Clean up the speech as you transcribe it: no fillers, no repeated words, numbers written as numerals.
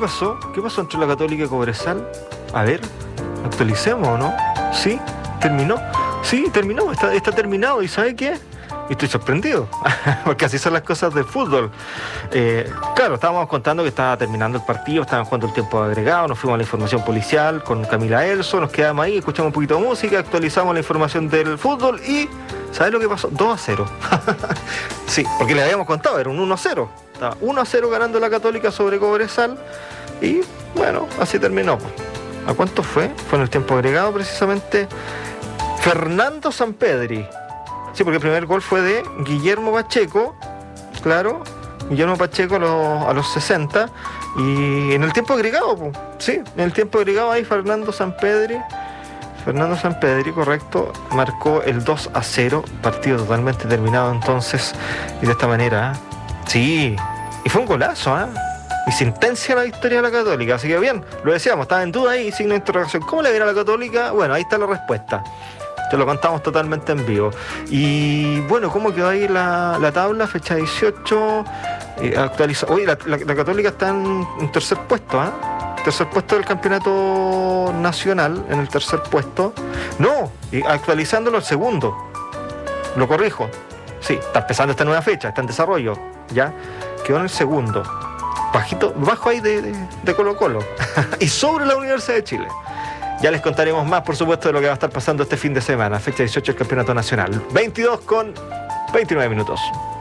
pasó? ¿Qué pasó entre la Católica y Cobresal? A ver, actualicemos, ¿o no? ¿Sí? ¿Terminó? Sí, terminó, está terminado. ¿Y sabe qué? Y estoy sorprendido, porque así son las cosas del fútbol. Claro, estábamos contando que estaba terminando el partido, estaban jugando el tiempo agregado, nos fuimos a la información policial con Camila Elso, nos quedamos ahí, escuchamos un poquito de música, actualizamos la información del fútbol y ¿sabes lo que pasó? 2-0. Sí, porque le habíamos contado, era un 1-0. Estaba 1-0 ganando la Católica sobre Cobresal y bueno, así terminó. ¿A cuánto fue? Fue en el tiempo agregado precisamente Fernando Sampedri. Sí, porque el primer gol fue de Guillermo Pacheco, claro, Guillermo Pacheco a los 60, y en el tiempo agregado, pues, sí, en el tiempo agregado ahí Fernando Sampedri, correcto, marcó el 2-0, partido totalmente terminado entonces, y de esta manera, sí, y fue un golazo, y sentencia la victoria de la Católica, así que bien, lo decíamos, estaba en duda ahí, signo de interrogación, ¿cómo le viene a la Católica? Bueno, ahí está la respuesta. Te lo contamos totalmente en vivo. Y bueno, ¿cómo quedó ahí la tabla? Fecha 18, actualiza. Oye, la Católica está en tercer puesto, tercer puesto del campeonato nacional, en el tercer puesto. No, actualizándolo el segundo. Lo corrijo. Sí, está empezando esta nueva fecha, está en desarrollo. Ya, quedó en el segundo. Bajo ahí de Colo-Colo. Y sobre la Universidad de Chile. Ya les contaremos más, por supuesto, de lo que va a estar pasando este fin de semana. Fecha 18 del Campeonato Nacional. 22:29.